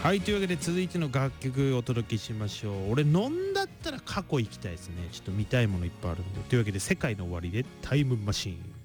はい、というわけで続いての楽曲をお届けしましょう。俺飲んだったら過去行きたいですね。ちょっと見たいものいっぱいあるんで。というわけで世界の終わりでタイムマシーン。